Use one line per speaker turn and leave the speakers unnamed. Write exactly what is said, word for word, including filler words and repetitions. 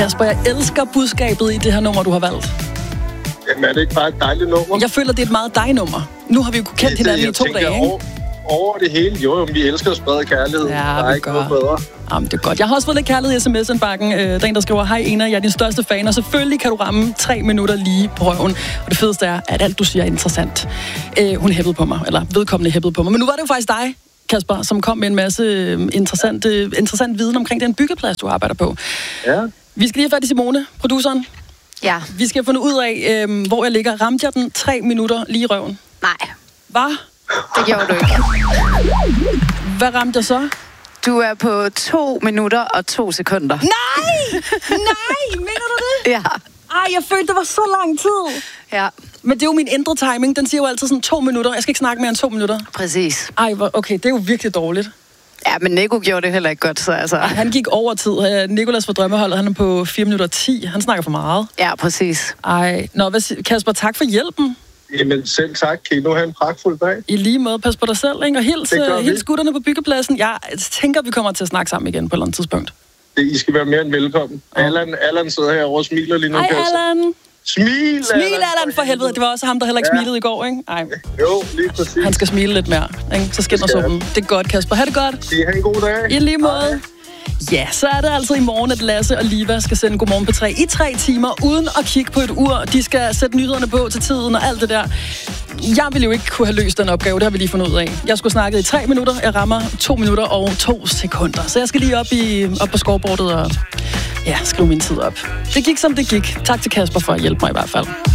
Kasper, jeg elsker budskabet i det her nummer, du har valgt.
Jamen, er det ikke bare et dejligt nummer?
Jeg føler, det er et meget dig-nummer. Nu har vi jo kendt hinanden i to dage, ikke?
Over, over det hele, jo, jo, vi elsker at sprede kærlighed.
Ja,
der er ikke
gør.
noget bedre.
Jamen, det er godt. Jeg har også fået lidt kærlighed i sms-indbakken. Øh, der er en, der skriver, hej Ena, jeg er din største fan, og selvfølgelig kan du ramme tre minutter lige på røven. Og det fedeste er, at alt du siger er interessant. Øh, hun hæppede på mig, eller vedkommende hæppede på mig. Men nu var det jo faktisk dig, Kasper, som kom med en masse interessant, interessant viden omkring den byggeplads, du arbejder på.
Ja.
Vi skal lige have fat i Simone, produceren.
Ja.
Vi skal finde ud af, øh, hvor jeg ligger. Ramte jeg den tre minutter lige i røven?
Nej.
Hvad?
Det gjorde du ikke.
Hvad ramte jeg så?
Du er på to minutter og to sekunder.
Nej! Nej! Mener du det?
Ja.
Ej, jeg følte, det var så lang tid.
Ja.
Men det er jo min indre timing. Den siger jo altid sådan to minutter. Jeg skal ikke snakke mere end to minutter.
Præcis.
Ej, okay, det er jo virkelig dårligt.
Ja, men Nico gjorde det heller ikke godt, så altså...
Han gik over tid. Nicolas fra Drømmeholdet, han er på fire minutter ti. Han snakker for meget.
Ja, præcis.
Ej, nå, hvad, Kasper, tak for hjælpen.
Jamen selv tak. Kan I nu have en pragtfuld dag?
I lige måde, pas på dig selv, ikke? Og hils, hils gutterne på byggepladsen. Jeg tænker, vi kommer til at snakke sammen igen på et eller andet tidspunkt.
Det, I skal være mere end velkommen. Ja. Allan, Allan sidder herovre og smiler lige nu.
Hej, Allan.
Smil,
Allan. Smil, Allan, for helvede. Det var også ham, der heller ikke ja. smilede i går, ikke? Ej.
Jo, lige præcis.
Han skal smile lidt mere, ikke? Så skinner solen. Det er godt, Kasper. Ha' det godt.
I har en god dag.
I lige måde. Hej. Ja, så er det altså i morgen, at Lasse og Liva skal sende Godmorgen P tre i tre timer, uden at kigge på et ur. De skal sætte nyhederne på til tiden og alt det der. Jeg ville jo ikke kunne have løst den opgave, det har vi lige fundet ud af. Jeg skulle snakke i tre minutter, jeg rammer to minutter og to sekunder. Så jeg skal lige op, i, op på scoreboardet og ja, skrive min tid op. Det gik, som det gik. Tak til Kasper for at hjælpe mig i hvert fald.